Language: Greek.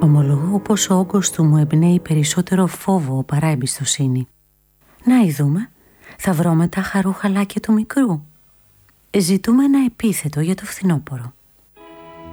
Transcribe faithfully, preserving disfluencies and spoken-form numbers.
Ομολογώ πως ο όγκος του μου εμπνέει περισσότερο φόβο παρά εμπιστοσύνη. Να ειδούμε, θα βρω με τα χαρούχαλάκια του μικρού. Ζητούμε ένα επίθετο για το φθινόπωρο.